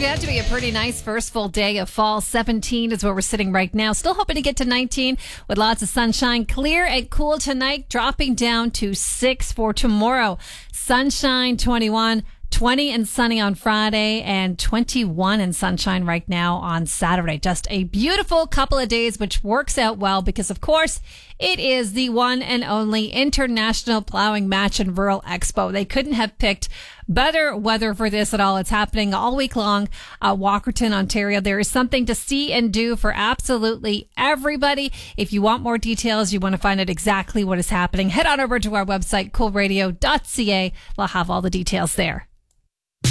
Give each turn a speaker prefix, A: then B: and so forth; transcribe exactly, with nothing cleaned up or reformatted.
A: turned out to be a pretty nice first full day of fall. seventeen is where we're sitting right now. Still hoping to get to nineteen with lots of sunshine. Clear and cool tonight, dropping down to six for tomorrow. Sunshine, twenty-one. twenty and sunny on Friday and twenty-one and sunshine right now on Saturday. Just a beautiful couple of days, which works out well because, of course, it is the one and only International Plowing Match and Rural Expo. They couldn't have picked better weather for this at all. It's happening all week long at Walkerton, Ontario. There is something to see and do for absolutely everybody. If you want more details, you want to find out exactly what is happening, head on over to our website, cool radio dot c a. We'll have all the details there.